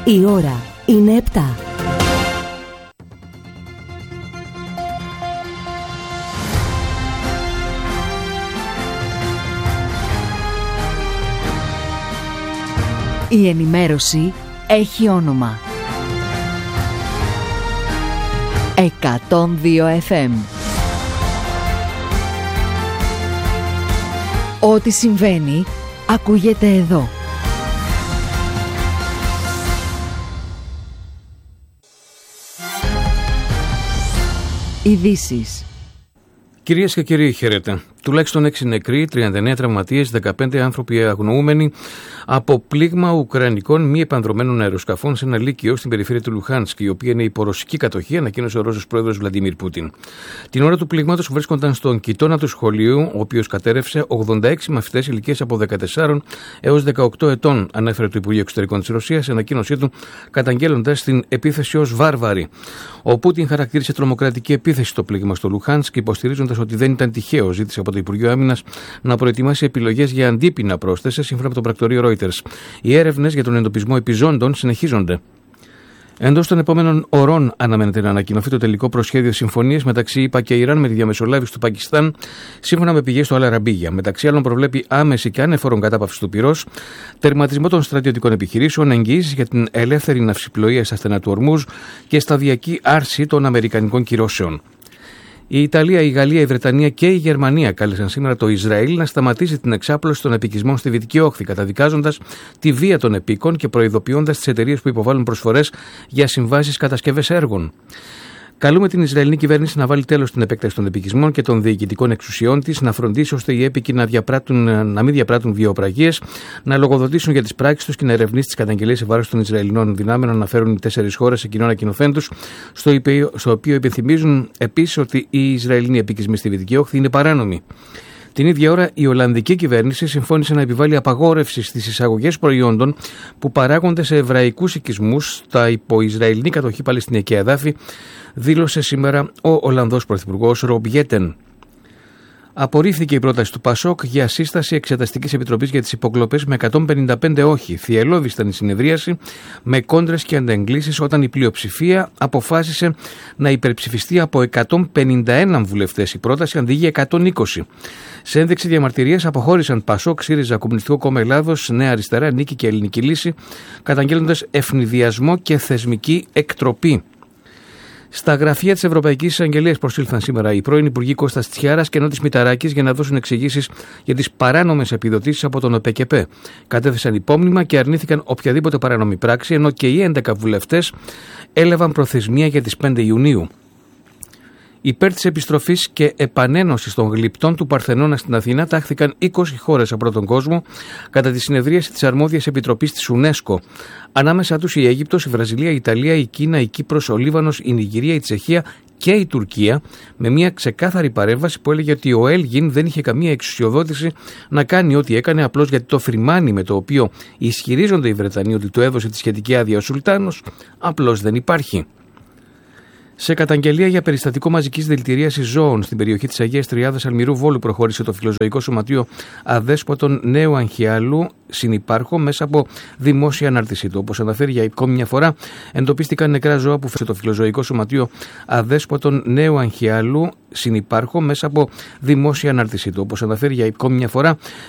Η ώρα είναι 7. Η ενημέρωση έχει όνομα. 102 FM. Ό,τι συμβαίνει, ακούγεται εδώ. Ειδήσεις. Κυρίες και κύριοι, χαίρετε. Τουλάχιστον 6 νεκροί, 39 τραυματίες, 15 άνθρωποι αγνοούμενοι από πλήγμα ουκρανικών μη επανδρωμένων αεροσκαφών σε ένα λύκειο στην περιφέρεια του Λουχάνσκ, η οποία είναι υπορωσική κατοχή, ανακοίνωσε ο Ρώσος πρόεδρος Βλαντιμίρ Πούτιν. Την ώρα του πλήγματος βρίσκονταν στον κοιτώνα του σχολείου, ο οποίος κατέρρευσε 86 μαθητές ηλικίας από 14 έως 18 ετών, ανέφερε το Υπουργείο Εξωτερικών της Ρωσίας σε ανακοίνωσή του, καταγγέλλοντας την επίθεση ως βάρβαρη. Ο Πούτιν χαρακτήρισε τρομοκρατική επίθεση το πλήγμα στο Λουχάνσκ, υποστηρίζοντας ότι δεν ήταν τυχαίο. Ζήτησε από το Υπουργείο Άμυνας να προετοιμάσει επιλογές για αντίπεινα πρόσθεσες, σύμφωνα με το πρακτορείο Reuters. Οι έρευνες για τον εντοπισμό επιζώντων συνεχίζονται. Εντός των επόμενων ωρών αναμένεται να ανακοινωθεί το τελικό προσχέδιο συμφωνίας μεταξύ ΗΠΑ και Ιράν με τη διαμεσολάβηση του Πακιστάν, σύμφωνα με πηγές του Αλ Αραμπίγια. Μεταξύ άλλων, προβλέπει άμεση και ανεφόρον κατάπαυση του πυρός, τερματισμό των στρατιωτικών επιχειρήσεων, εγγυήσεις για την ελεύθερη ναυσιπλοεία στα στενά του Ορμούζ και σταδιακή άρση των αμερικανικών κυρώσεων. Η Ιταλία, η Γαλλία, η Βρετανία και η Γερμανία κάλεσαν σήμερα το Ισραήλ να σταματήσει την εξάπλωση των επικισμών στη Δυτική Όχθη, καταδικάζοντας τη βία των επίκων και προειδοποιώντας τις εταιρείες που υποβάλλουν προσφορές για συμβάσεις κατασκευές έργων. Καλούμε την Ισραηλινή κυβέρνηση να βάλει τέλος στην επέκταση των επικισμών και των διοικητικών εξουσιών της, να φροντίσει ώστε οι έπικοι να μην διαπράττουν βιοπραγίες, να λογοδοτήσουν για τις πράξεις τους και να ερευνήσει τις καταγγελίες σε βάρος των Ισραηλινών δυνάμεων, αναφέρουν οι 4 χώρες σε κοινό ανακοινωθέν τους, στο οποίο υπενθυμίζουν επίσης ότι οι Ισραηλινοί επικισμοί στη Δυτική Όχθη είναι παράνομοι. Την ίδια ώρα, η Ολλανδική κυβέρνηση συμφώνησε να επιβάλλει απαγόρευση στις εισαγωγές προϊόντων που παράγονται σε εβραϊκούς οικισμούς στα υπό Ισραηλινή κατοχή Παλαιστινιακή εδάφη, δήλωσε σήμερα ο Ολλανδός Πρωθυπουργός Ρομπ Γέτεν. Απορρίφθηκε η πρόταση του ΠΑΣΟΚ για σύσταση Εξεταστικής Επιτροπής για τις υποκλοπές με 155 όχι. Θυελλώδης ήταν η συνεδρίαση, με κόντρες και αντεγκλήσεις, όταν η πλειοψηφία αποφάσισε να υπερψηφιστεί από 151 βουλευτές η πρόταση αντί για 120. Σε ένδειξη διαμαρτυρίας αποχώρησαν ΠΑΣΟΚ, ΣΥΡΙΖΑ, Κομμουνιστικό Κόμμα Ελλάδος, Νέα Αριστερά, Νίκη και Ελληνική Λύση, καταγγέλλοντας ευνηδιασμό και θεσμική εκτροπή. Στα γραφεία της Ευρωπαϊκής Εισαγγελίας προσήλθαν σήμερα οι πρώην Υπουργοί Κώστας Τσιάρας και Νότης Μηταράκης για να δώσουν εξηγήσεις για τις παράνομες επιδοτήσεις από τον ΟΠΕΚΕΠΕ. Κατέθεσαν υπόμνημα και αρνήθηκαν οποιαδήποτε παράνομη πράξη, ενώ και οι 11 βουλευτές έλαβαν προθεσμία για τις 5 Ιουνίου. Υπέρ της επιστροφής και επανένωσης των γλυπτών του Παρθενώνα στην Αθήνα τάχθηκαν 20 χώρες από τον κόσμο κατά τη συνεδρίαση της Αρμόδιας Επιτροπής της UNESCO. Ανάμεσα τους η Αίγυπτος, η Βραζιλία, η Ιταλία, η Κίνα, η Κύπρος, ο Λίβανος, η Νιγηρία, η Τσεχία και η Τουρκία, με μια ξεκάθαρη παρέμβαση που έλεγε ότι ο Έλγιν δεν είχε καμία εξουσιοδότηση να κάνει ό,τι έκανε, απλώς γιατί το φριμάνι με το οποίο ισχυρίζονται οι Βρετανοί ότι του έδωσε τη σχετική άδεια ο Σουλτάνος απλώς δεν υπάρχει. Σε καταγγελία για περιστατικό μαζικής δηλητηρίασης ζώων στην περιοχή της Αγίας Τριάδας Αλμυρού Βόλου προχώρησε το Φιλοζωικό Σωματείο Αδέσποτων Νέου Αγχιάλου συνυπάρχο μέσα από δημόσια ανάρτησή του. Όπως αναφέρει για ακόμη μια φορά, εντοπίστηκαν νεκρά ζώα που φέρει το Φιλοζωικό Σωματείο Αδέσποτων Νέου Αγχιάλου συνυπάρχο μέσα από δημόσια ανάρτησή του. Όπως αναφέρει για ακόμη μια φορά,